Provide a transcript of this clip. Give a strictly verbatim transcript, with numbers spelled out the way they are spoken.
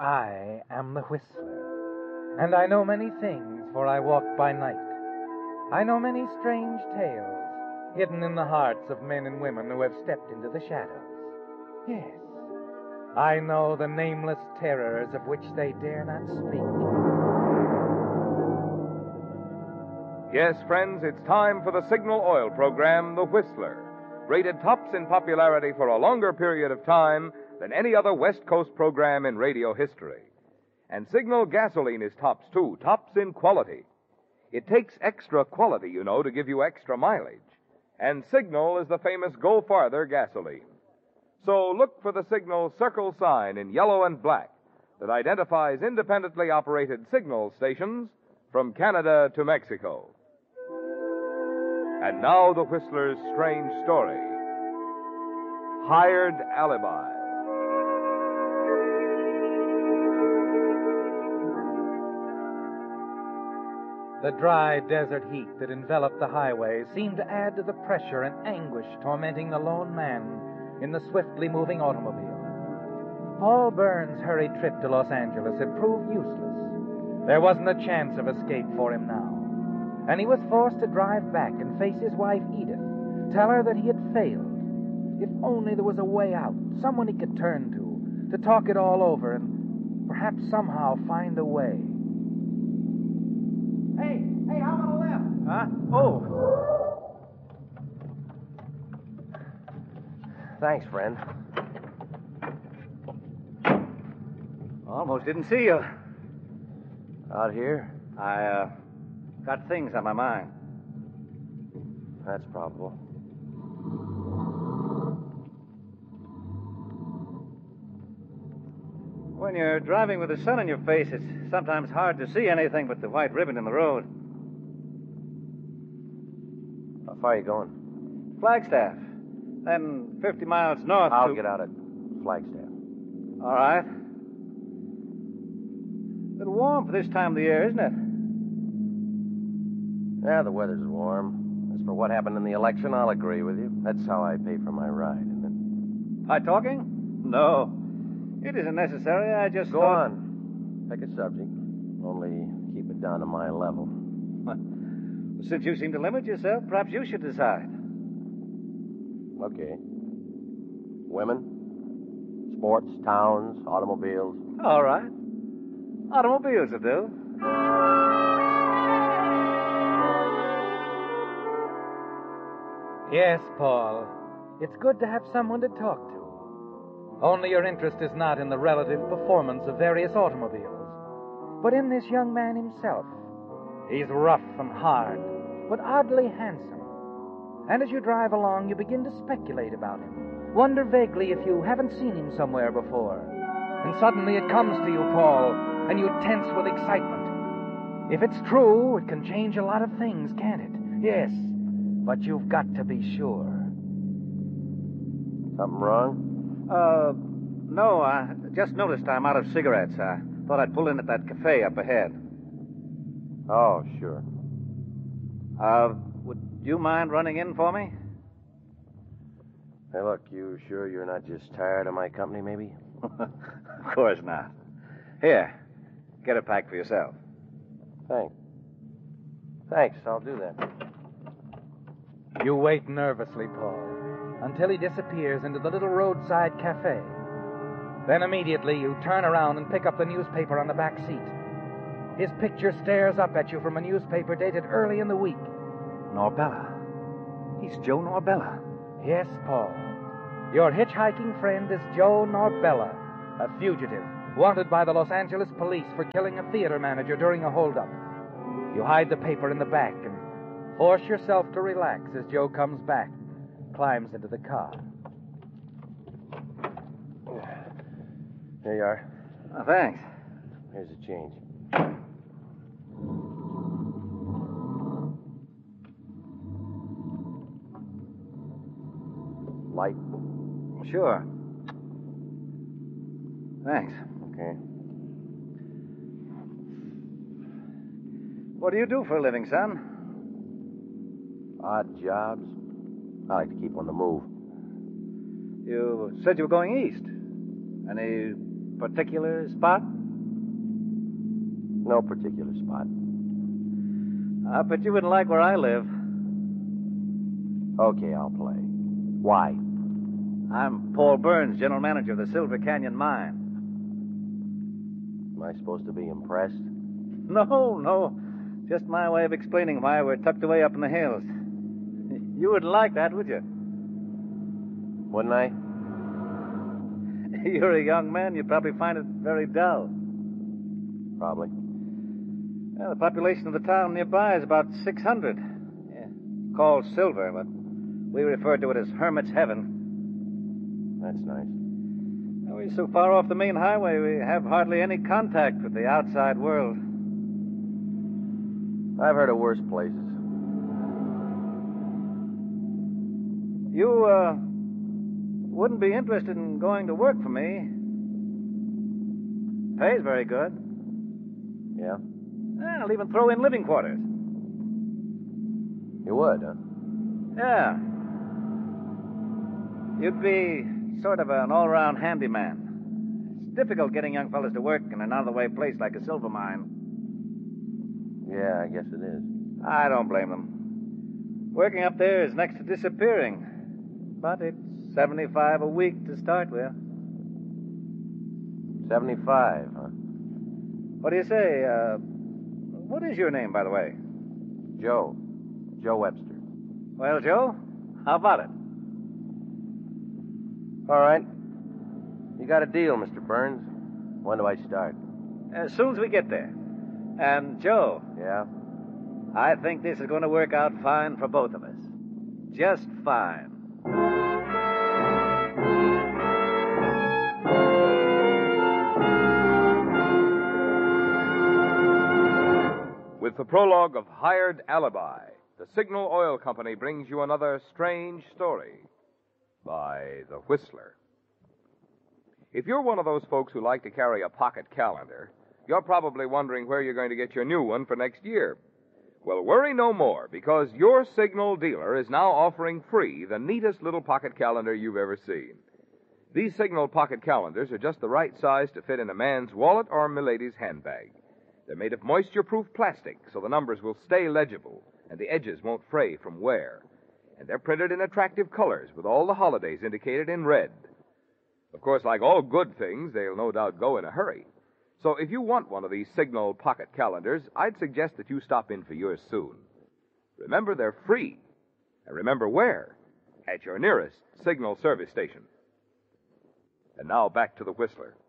I am the Whistler, and I know many things, for I walk by night. I know many strange tales, hidden in the hearts of men and women who have stepped into the shadows. Yes, I know the nameless terrors of which they dare not speak. Yes, friends, it's time for the Signal Oil program, The Whistler, rated tops in popularity for a longer period of time than any other West Coast program in radio history. And Signal gasoline is tops, too, tops in quality. It takes extra quality, you know, to give you extra mileage. And Signal is the famous Go Farther gasoline. So look for the Signal circle sign in yellow and black that identifies independently operated Signal stations from Canada to Mexico. And now the Whistler's strange story. Hired Alibi. The dry desert heat that enveloped the highway seemed to add to the pressure and anguish tormenting the lone man in the swiftly moving automobile. Paul Burns' hurried trip to Los Angeles had proved useless. There wasn't a chance of escape for him now. And he was forced to drive back and face his wife, Edith, tell her that he had failed. If only there was a way out, someone he could turn to, to talk it all over and perhaps somehow find a way. Hey, hey, how about a left? Huh? Oh. Thanks, friend. Almost didn't see you. Out here? I, uh, got things on my mind. That's probable. When you're driving with the sun in your face, it's sometimes hard to see anything but the white ribbon in the road. How far are you going? Flagstaff. Then fifty miles north I'll to... get out at Flagstaff. All right. A little warm for this time of the year, isn't it? Yeah, the weather's warm. As for what happened in the election, I'll agree with you. That's how I pay for my ride, isn't it? By talking? No. It isn't necessary. I just Go thought... on. Pick a subject. Only keep it down to my level. Since you seem to limit yourself, perhaps you should decide. Okay. Women, sports, towns, automobiles. All right. Automobiles will do. Yes, Paul. It's good to have someone to talk to. Only your interest is not in the relative performance of various automobiles, but in this young man himself. He's rough and hard, but oddly handsome. And as you drive along, you begin to speculate about him. Wonder vaguely if you haven't seen him somewhere before. And suddenly it comes to you, Paul, and you tense with excitement. If it's true, it can change a lot of things, can't it? Yes, but you've got to be sure. Something wrong? Uh, no, I just noticed I'm out of cigarettes. I thought I'd pull in at that cafe up ahead. Oh, sure. Uh, would you mind running in for me? Hey, look, you sure you're not just tired of my company, maybe? Of course not. Here, get a pack for yourself. Thanks. Thanks, I'll do that. You wait nervously, Paul, until he disappears into the little roadside cafe. Then immediately you turn around and pick up the newspaper on the back seat. His picture stares up at you from a newspaper dated early in the week. Norbella. He's Joe Norbella. Yes, Paul. Your hitchhiking friend is Joe Norbella, a fugitive, wanted by the Los Angeles police for killing a theater manager during a holdup. You hide the paper in the back and force yourself to relax as Joe comes back, climbs into the car. Here you are. Oh, thanks. Here's the change. Light? Sure. Thanks. Okay. What do you do for a living, son? Odd jobs. I like to keep on the move. You said you were going east. Any particular spot? No particular spot. I bet you wouldn't like where I live. Okay, I'll play. Why? I'm Paul Burns, general manager of the Silver Canyon Mine. Am I supposed to be impressed? No, no. Just my way of explaining why we're tucked away up in the hills. You wouldn't like that, would you? Wouldn't I? You're a young man. You'd probably find it very dull. Probably. Well, the population of the town nearby is about six hundred. Yeah, called Silver, but we refer to it as Hermit's Heaven. That's nice. Well, we're so far off the main highway, we have hardly any contact with the outside world. I've heard of worse places. You, uh, wouldn't be interested in going to work for me. Pays very good. Yeah? I'll even throw in living quarters. You would, huh? Yeah. You'd be sort of an all-round handyman. It's difficult getting young fellas to work in an out-of-the-way place like a silver mine. Yeah, I guess it is. I don't blame them. Working up there is next to disappearing. But it's seventy-five a week to start with. seventy-five, huh? What do you say? Uh, what is your name, by the way? Joe. Joe Webster. Well, Joe, how about it? All right. You got a deal, Mister Burns. When do I start? As soon as we get there. And, Joe, Yeah? I think this is going to work out fine for both of us. Just fine. With the prologue of Hired Alibi, the Signal Oil Company brings you another strange story by The Whistler. If you're one of those folks who like to carry a pocket calendar, you're probably wondering where you're going to get your new one for next year. Well, worry no more, because your Signal dealer is now offering free the neatest little pocket calendar you've ever seen. These Signal pocket calendars are just the right size to fit in a man's wallet or milady's handbag. They're made of moisture-proof plastic, so the numbers will stay legible, and the edges won't fray from wear. And they're printed in attractive colors, with all the holidays indicated in red. Of course, like all good things, they'll no doubt go in a hurry. So if you want one of these Signal pocket calendars, I'd suggest that you stop in for yours soon. Remember, they're free. And remember where? At your nearest Signal service station. And now back to the Whistler.